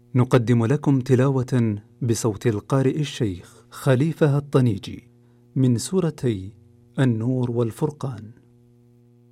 نقدم لكم تلاوة بصوت القارئ الشيخ خليفة الطنيجي من سورتي النور والفرقان.